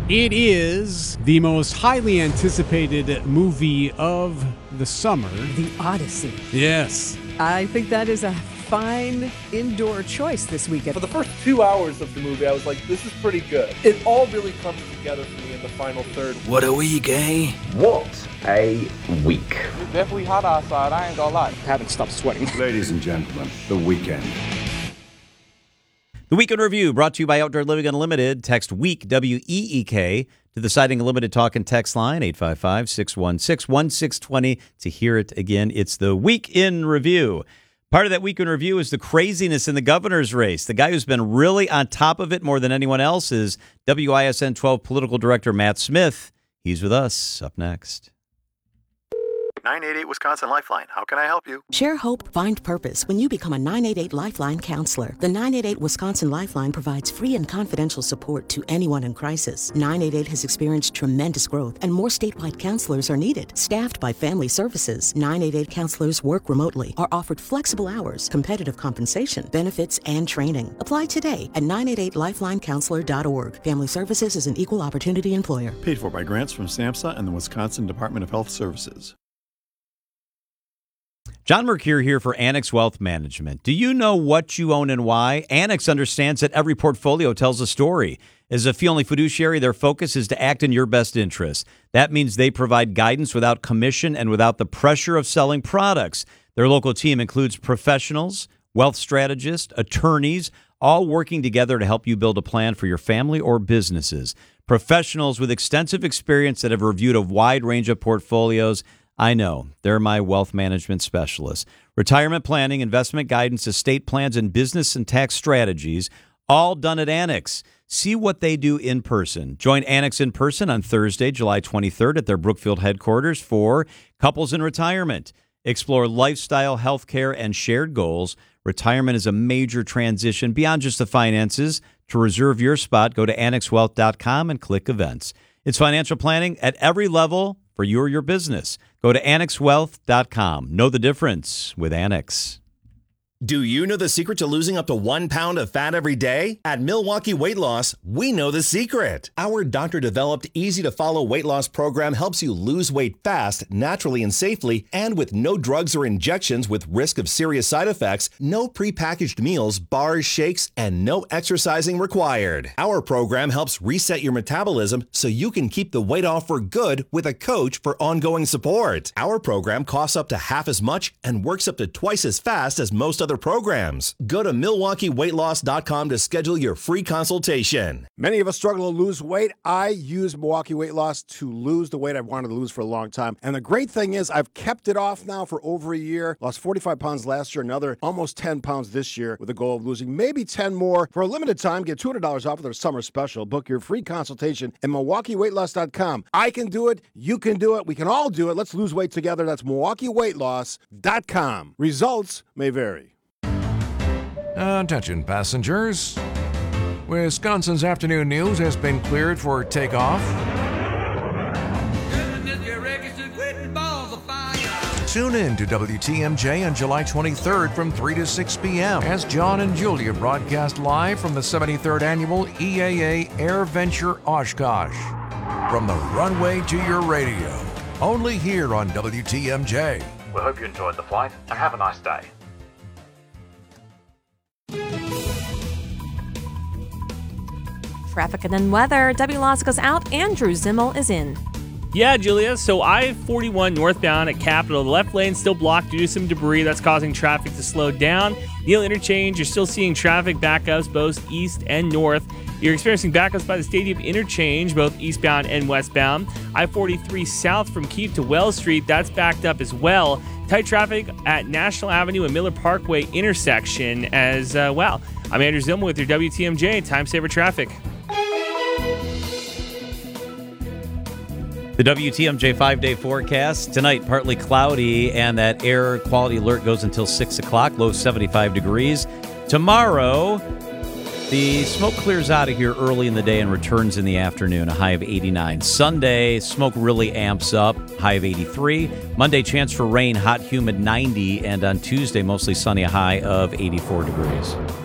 It is the most highly anticipated movie of the summer. The Odyssey. Yes. I think that is a fine indoor choice this weekend. For the first 2 hours of the movie, I was like, this is pretty good. It all really comes together for me in the final third. What a week, eh? What a week. It's definitely hot outside, I ain't gonna lie. Haven't stopped sweating. Ladies and gentlemen, The Weekend. The Week in Review, brought to you by Outdoor Living Unlimited. Text WEEK, W-E-E-K, to the Siding Unlimited talk and text line, 855-616-1620. To hear it again, it's the Week in Review. Part of that Week in Review is the craziness in the governor's race. The guy who's been really on top of it more than anyone else is WISN 12 Political Director Matt Smith. He's with us. Up next. 988 Wisconsin Lifeline. How can I help you? Share hope, find purpose when you become a 988 Lifeline counselor. The 988 Wisconsin Lifeline provides free and confidential support to anyone in crisis. 988 has experienced tremendous growth, and more statewide counselors are needed. Staffed by Family Services, 988 counselors work remotely, are offered flexible hours, competitive compensation, benefits, and training. Apply today at 988lifelinecounselor.org. Family Services is an equal opportunity employer. Paid for by grants from SAMHSA and the Wisconsin Department of Health Services. John Mercure here for Annex Wealth Management. Do you know what you own and why? Annex understands that every portfolio tells a story. As a fee-only fiduciary, their focus is to act in your best interest. That means they provide guidance without commission and without the pressure of selling products. Their local team includes professionals, wealth strategists, attorneys, all working together to help you build a plan for your family or businesses. Professionals with extensive experience that have reviewed a wide range of portfolios. I know. They're my wealth management specialists. Retirement planning, investment guidance, estate plans, and business and tax strategies, all done at Annex. See what they do in person. Join Annex in person on Thursday, July 23rd at their Brookfield headquarters for Couples in Retirement. Explore lifestyle, healthcare, and shared goals. Retirement is a major transition beyond just the finances. To reserve your spot, go to annexwealth.com and click events. It's financial planning at every level for you or your business. Go to annexwealth.com. Know the difference with Annex. Do you know the secret to losing up to 1 pound of fat every day? At Milwaukee Weight Loss, we know the secret. Our doctor-developed, easy-to-follow weight loss program helps you lose weight fast, naturally and safely, and with no drugs or injections with risk of serious side effects, no prepackaged meals, bars, shakes, and no exercising required. Our program helps reset your metabolism so you can keep the weight off for good with a coach for ongoing support. Our program costs up to half as much and works up to twice as fast as most other programs. Go to MilwaukeeWeightLoss.com to schedule your free consultation. Many of us struggle to lose weight. I use Milwaukee Weight Loss to lose the weight I've wanted to lose for a long time. And the great thing is I've kept it off now for over a year. Lost 45 pounds last year, another almost 10 pounds this year with a goal of losing maybe 10 more. For a limited time, get $200 off of their summer special. Book your free consultation at MilwaukeeWeightLoss.com. I can do it. You can do it. We can all do it. Let's lose weight together. That's MilwaukeeWeightLoss.com. Results may vary. Attention passengers. Wisconsin's afternoon news has been cleared for takeoff. Tune in to WTMJ on July 23rd from 3 to 6 p.m. as John and Julia broadcast live from the 73rd Annual EAA Air Venture Oshkosh. From the runway to your radio, only here on WTMJ. We hope you enjoyed the flight and have a nice day. Traffic and then weather. W. Loss goes out. Andrew Zimmel is in. Yeah, Julia. So I-41 northbound at Capitol. The left lane still blocked due to some debris that's causing traffic to slow down. Neal Interchange, you're still seeing traffic backups both east and north. You're experiencing backups by the Stadium Interchange, both eastbound and westbound. I-43 south from Keep to Wells Street, that's backed up as well. Tight traffic at National Avenue and Miller Parkway intersection as well. I'm Andrew Zimmel with your WTMJ Time Saver Traffic. The WTMJ 5-day forecast. Tonight, partly cloudy, and that air quality alert goes until 6 o'clock, low 75 degrees. Tomorrow, the smoke clears out of here early in the day and returns in the afternoon, a high of 89. Sunday, smoke really amps up, high of 83. Monday, chance for rain, hot, humid, 90. And on Tuesday, mostly sunny, a high of 84 degrees.